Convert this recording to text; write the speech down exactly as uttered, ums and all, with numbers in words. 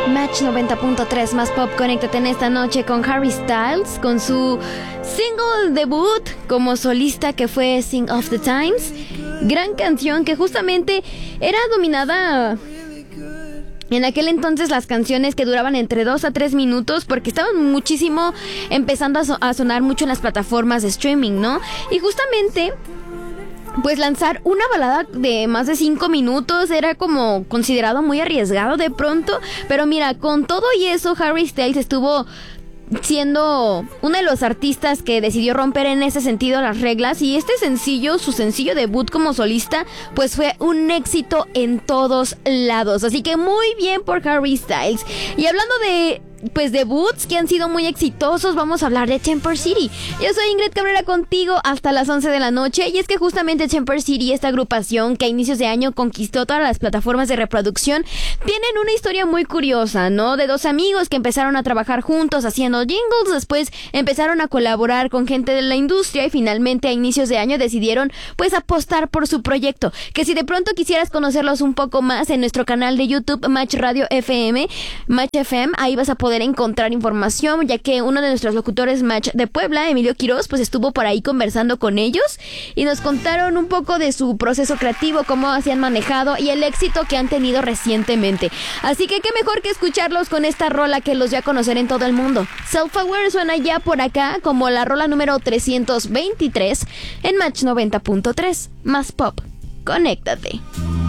Match noventa punto tres más pop. Conéctate en esta noche con Harry Styles, con su single debut como solista que fue Sing of the Times. Gran canción que justamente era dominada en aquel entonces, las canciones que duraban entre dos a tres minutos, porque estaban muchísimo empezando a, so- a sonar mucho en las plataformas de streaming, ¿no? Y justamente, pues lanzar una balada de más de cinco minutos era como considerado muy arriesgado de pronto. Pero mira, con todo y eso, Harry Styles estuvo siendo uno de los artistas que decidió romper en ese sentido las reglas, y este sencillo, su sencillo debut como solista, pues fue un éxito en todos lados. Así que muy bien por Harry Styles. Y hablando de pues debuts que han sido muy exitosos, vamos a hablar de Temper City. Yo soy Ingrid Cabrera contigo hasta las once de la noche, y es que justamente Temper City, esta agrupación que a inicios de año conquistó todas las plataformas de reproducción, tienen una historia muy curiosa, ¿no? De dos amigos que empezaron a trabajar juntos haciendo jingles, después empezaron a colaborar con gente de la industria y finalmente a inicios de año decidieron pues apostar por su proyecto. Que si de pronto quisieras conocerlos un poco más, en nuestro canal de YouTube Match Radio F M, Match F M, ahí vas a poder poder encontrar información, ya que uno de nuestros locutores Match de Puebla, Emilio Quiroz, pues estuvo por ahí conversando con ellos y nos contaron un poco de su proceso creativo, cómo se han manejado y el éxito que han tenido recientemente. Así que qué mejor que escucharlos con esta rola que los dio a conocer en todo el mundo. Self Aware suena ya por acá como la rola número trescientos veintitrés en Match noventa punto tres más pop. Conéctate.